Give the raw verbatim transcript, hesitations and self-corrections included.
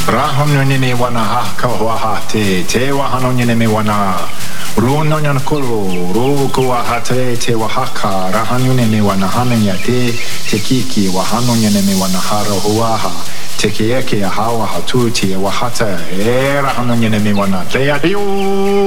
Rahano nene wana ha ka hoa te te wahano nene me wana runo nyana kuru ruku wa te te wahaka rahano nene wana hana ya te te kiki wahano nene me wana hara huaha te ke eke a hawa hatu te wahata e rahano nene me wana te adiu